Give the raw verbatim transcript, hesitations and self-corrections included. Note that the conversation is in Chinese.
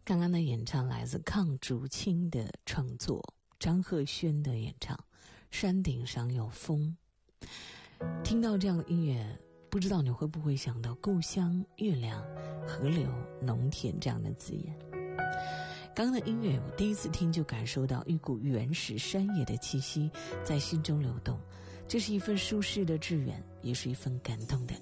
刚刚的演唱来自邝竹清的创作，张赫宣的演唱《山顶上有风》。听到这样的音乐，不知道你会不会想到故乡、月亮、河流、农田这样的字眼。刚刚的音乐我第一次听就感受到一股原始山野的气息在心中流动，这是一份舒适的致远，也是一份感动的